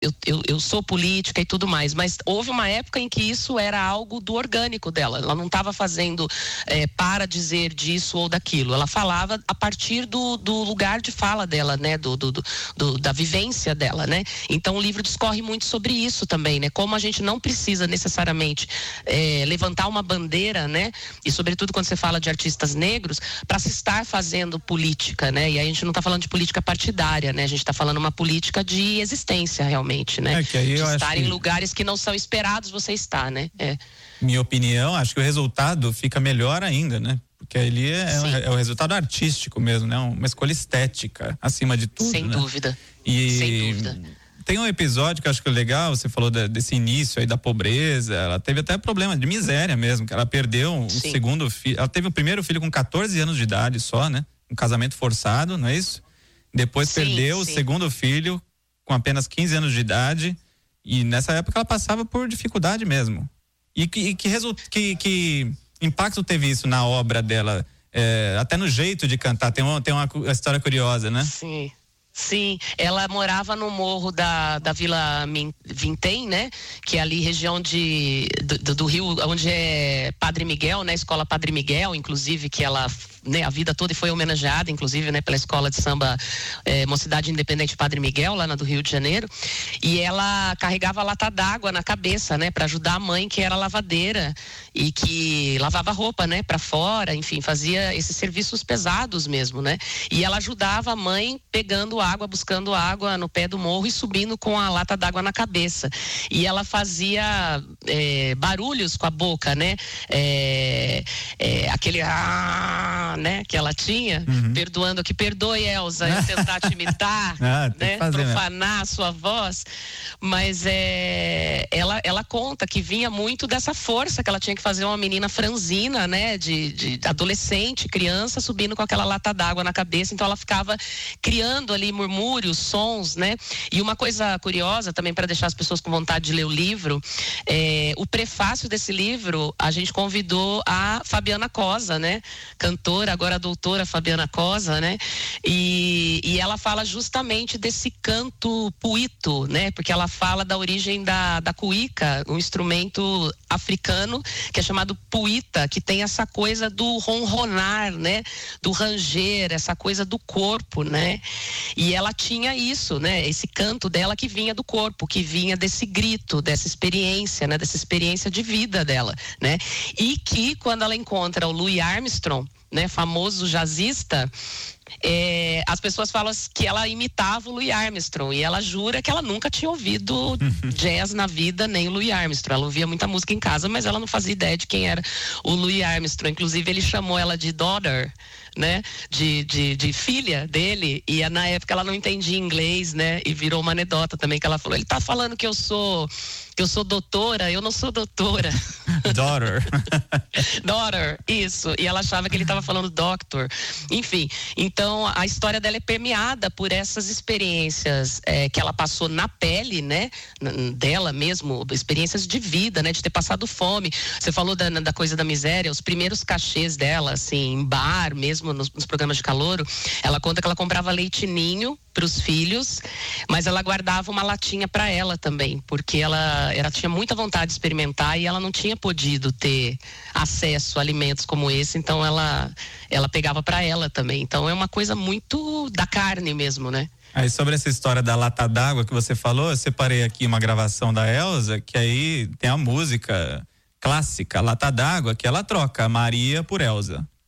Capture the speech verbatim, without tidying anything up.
Eu, eu, eu sou política e tudo mais, mas houve uma época em que isso era algo do orgânico dela. Ela não estava fazendo é, para dizer disso ou daquilo. Ela falava a partir do, do lugar de fala dela, né? Do, do, do, da vivência dela, né? Então o livro discorre muito sobre isso também, né? Como a gente não precisa necessariamente é, levantar uma bandeira, né? E sobretudo quando você fala de artistas negros, para se estar fazendo política, né? E aí a gente não está falando de política partidária, né? A gente está falando uma política de existência realmente. Né? É que aí eu de estar acho em que... lugares que não são esperados você está, né? É. Minha opinião, acho que o resultado fica melhor ainda, né? Porque ali é, é o resultado artístico mesmo, né? Uma escolha estética, acima de tudo. Sem né? dúvida. E Sem dúvida. Tem um episódio que eu acho que é legal, você falou da, desse início aí da pobreza, ela teve até problema de miséria mesmo, que ela perdeu Sim. o segundo filho, ela teve o primeiro filho com catorze anos de idade só, né? Um casamento forçado, não é isso? Depois Sim, perdeu sim. o segundo filho com apenas quinze anos de idade, e nessa época ela passava por dificuldade mesmo. E que, e que, result, que, que impacto teve isso na obra dela? É, até no jeito de cantar, tem uma, tem uma história curiosa, né? Sim. Sim, ela morava no morro da, da Vila Vintém, né? Que é ali região de, do, do Rio, onde é Padre Miguel, né? Escola Padre Miguel, inclusive, que ela, né, a vida toda foi homenageada, inclusive, né, pela escola de samba é, Mocidade Independente Padre Miguel, lá na do Rio de Janeiro. E ela carregava lata d'água na cabeça, né? Para ajudar a mãe, que era lavadeira e que lavava roupa, né? Para fora, enfim, fazia esses serviços pesados mesmo, né? E ela ajudava a mãe pegando água, buscando água no pé do morro e subindo com a lata d'água na cabeça. E ela fazia é, barulhos com a boca, né? É, é, aquele ah, né? Que ela tinha, uhum. Perdoando que perdoe, Elza, eu tentar te imitar, ah, né? Profanar a sua voz. Mas é, ela, ela conta que vinha muito dessa força que ela tinha que fazer uma menina franzina, né? De, de adolescente, criança, subindo com aquela lata d'água na cabeça. Então ela ficava criando ali murmúrios, sons, né? E uma coisa curiosa também para deixar as pessoas com vontade de ler o livro, é, o prefácio desse livro a gente convidou a Fabiana Cosa, né? Cantora, agora doutora Fabiana Cosa, né? E, e ela fala justamente desse canto puito, né? Porque ela fala da origem da, da cuíca, um instrumento africano que é chamado puita, que tem essa coisa do ronronar, né? Do ranger, essa coisa do corpo, né? E ela tinha isso, né? Esse canto dela que vinha do corpo, que vinha desse grito, dessa experiência, né? Dessa experiência de vida dela, né? E que quando ela encontra o Louis Armstrong, né? Famoso jazzista, É, as pessoas falam que ela imitava o Louis Armstrong e ela jura que ela nunca tinha ouvido jazz na vida, nem o Louis Armstrong. Ela ouvia muita música em casa, mas ela não fazia ideia de quem era o Louis Armstrong. Inclusive ele chamou ela de daughter, né, de, de, de filha dele, e na época ela não entendia inglês, né, e virou uma anedota também, que ela falou, ele tá falando que eu sou que eu sou doutora, eu não sou doutora. Daughter. Daughter, isso, e ela achava que ele estava falando doctor, enfim, então a história dela é permeada por essas experiências é, que ela passou na pele, né, dela mesmo, experiências de vida, né, de ter passado fome. Você falou da, da coisa da miséria, os primeiros cachês dela, assim, em bar mesmo, Nos, nos programas de calouro, ela conta que ela comprava leite ninho para os filhos, mas ela guardava uma latinha para ela também, porque ela, ela tinha muita vontade de experimentar e ela não tinha podido ter acesso a alimentos como esse, então ela, ela pegava para ela também. Então é uma coisa muito da carne mesmo, né? Aí sobre essa história da lata d'água que você falou, eu separei aqui uma gravação da Elza, que aí tem a música clássica, Lata d'Água, que ela troca a Maria por Elza.